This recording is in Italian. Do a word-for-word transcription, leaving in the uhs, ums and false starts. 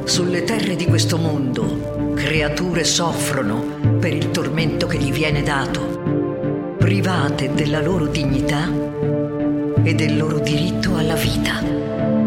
Sulle terre di questo mondo, creature soffrono per il tormento che gli viene dato, private della loro dignità e del loro diritto alla vita.